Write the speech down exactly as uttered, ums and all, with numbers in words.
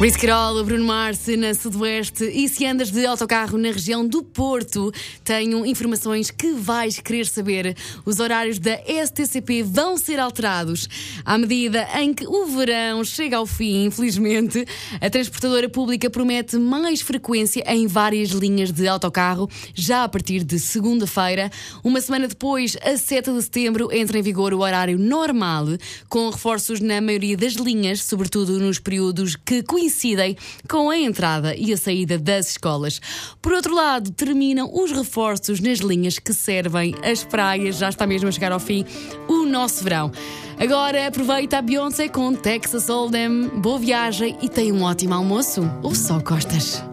Riz Carol, Bruno Mars na Sudoeste. E se andas de autocarro na região do Porto, tenho informações que vais querer saber. Os horários da S T C P vão ser alterados à medida em que o verão chega ao fim, infelizmente. A transportadora pública promete mais frequência em várias linhas de autocarro, já a partir de segunda-feira. Uma semana depois, a sete de setembro, entra em vigor o horário normal, com reforços na maioria das linhas, sobretudo nos períodos que coincidem com a entrada e a saída das escolas. Por outro lado, terminam os reforços nas linhas que servem as praias. Já está mesmo a chegar ao fim o nosso verão. Agora aproveita a Beyoncé com Texas Hold'em. Boa viagem e tenha um ótimo almoço. Ou só costas.